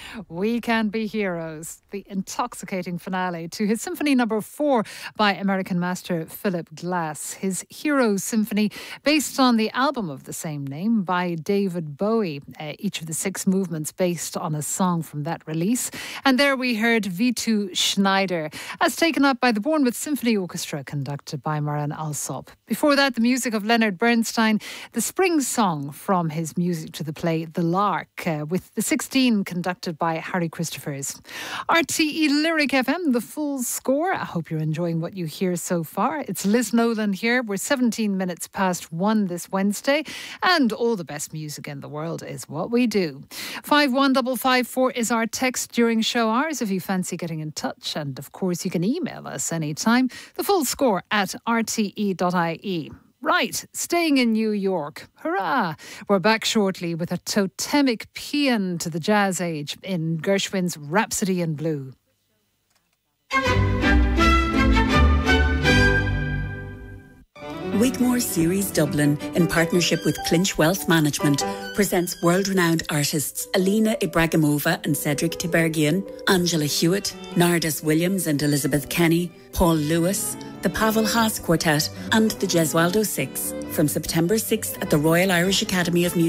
We Can Be Heroes, the intoxicating finale to his Symphony No. 4 by American master Philip Glass. His Heroes Symphony, based on the album of the same name by David Bowie. Each of the 6 movements based on a song from that release. And there we heard V2 Schneider, as taken up by the Bournemouth Symphony Orchestra, conducted by Maran Alsop. Before that, the music of Leonard Bernstein, the spring song from his music to the play The Lark, with the 16 conducted by Harry Christophers. RTE Lyric FM, the full score. I hope you're enjoying what you hear so far. It's Liz Nolan here. We're 17 minutes past 1 this Wednesday, and all the best music in the world is what we do. 51554 is our text during show hours if you fancy getting in touch. And of course, you can email us anytime. The full score at rte.ie. Right, staying in New York. Hurrah! We're back shortly with a totemic paean to the jazz age in Gershwin's Rhapsody in Blue. Wigmore Series Dublin, in partnership with Clinch Wealth Management, presents world-renowned artists Alina Ibragimova and Cedric Tiberghian, Angela Hewitt, Nardas Williams and Elizabeth Kenny, Paul Lewis, the Pavel Haas Quartet and the Gesualdo Six from September 6th at the Royal Irish Academy of Music